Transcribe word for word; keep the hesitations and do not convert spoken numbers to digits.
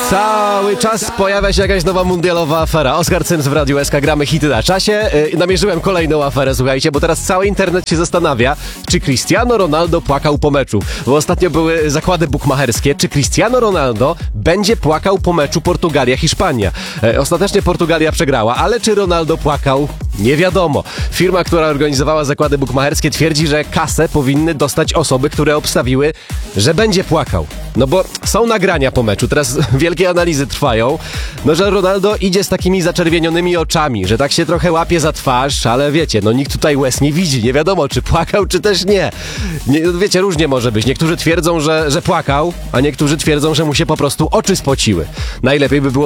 Cały czas pojawia się jakaś nowa mundialowa afera. Oskar Cyms w Radiu S K, gramy hity na czasie. Yy, namierzyłem kolejną aferę, słuchajcie, bo teraz cały internet się zastanawia, czy Cristiano Ronaldo płakał po meczu. Bo ostatnio były zakłady bukmacherskie. Czy Cristiano Ronaldo będzie płakał po meczu Portugalia-Hiszpania? Yy, ostatecznie Portugalia przegrała, ale czy Ronaldo płakał? Nie wiadomo. Firma, która organizowała zakłady bukmacherskie, twierdzi, że kasę powinny dostać osoby, które obstawiły, że będzie płakał. No bo są nagrania po meczu, teraz wielkie analizy trwają, no że Ronaldo idzie z takimi zaczerwienionymi oczami, że tak się trochę łapie za twarz, ale wiecie, no nikt tutaj łez nie widzi, nie wiadomo, czy płakał, czy też nie. nie wiecie, różnie może być. Niektórzy twierdzą, że, że płakał, a niektórzy twierdzą, że mu się po prostu oczy spociły. Najlepiej by było